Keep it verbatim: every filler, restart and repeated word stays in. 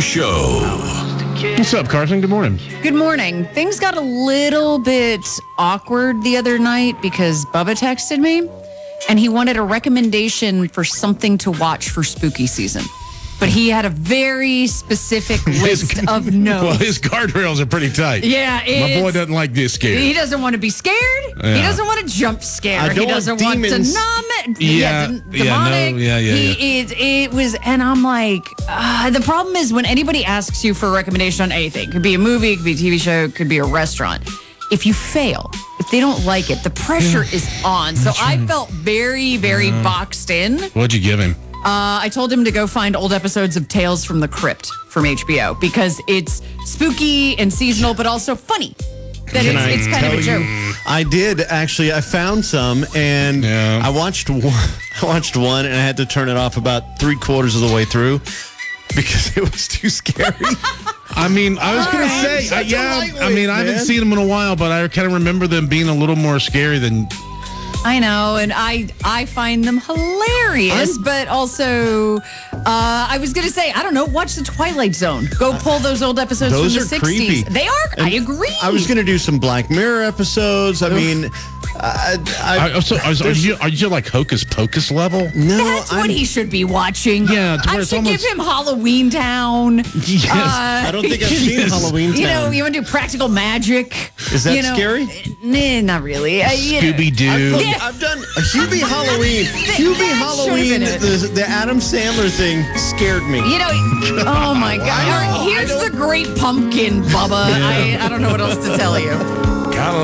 Show. What's up, Carson? Good morning. Good morning. Things got a little bit awkward the other night because Bubba texted me and he wanted a recommendation for something to watch for spooky season. But he had a very specific list of no's. Well, his guardrails are pretty tight. Yeah, My boy doesn't like this scared. He doesn't want to be scared. Yeah. He doesn't want to jump scare. I don't He doesn't want want, demons. to numb it. Yeah, de- yeah, demonic. no, yeah, yeah, He is. It was, and I'm like, uh, the problem is when anybody asks you for a recommendation on anything, it could be a movie, it could be a T V show, it could be a restaurant. If you fail, if they don't like it, the pressure is on. So I felt very, very boxed in. What'd you give him? Uh, I told him to go find old episodes of Tales from the Crypt from H B O because it's spooky and seasonal, but also funny. That Can it's, I it's kind of a tell joke. you, I did actually. I found some, and Yeah. I watched one. I watched one, and I had to turn it off about three quarters of the way through because it was too scary. I mean, I was going to right. say, uh, Such a yeah, I lightweight, mean, I haven't man. seen them in a while, but I kind of remember them being a little more scary than. I know, and I I find them hilarious, I'm- but also, uh, I was going to say, I don't know, watch The Twilight Zone. Go pull those old episodes Those from are the sixties. creepy. They are, I And agree. I was going to do some Black Mirror episodes. I mean, I, I, I, so, are, are you are you like Hocus Pocus level? no, That's what I'm- he should be watching. Yeah, to where I it's should almost- give him Halloween Town. Yes. I don't think I've seen Yes. Halloween Town. You know, you want to do practical magic. Is that you know, scary? Nah, not really. Uh, you know. Scooby Doo. I've, Yeah. I've done a Hubie Halloween. Hubie that Halloween, should've been it. the, the Adam Sandler thing scared me. You know, oh my God. All right, here's the great pumpkin, Bubba. I, I don't know what else to tell you.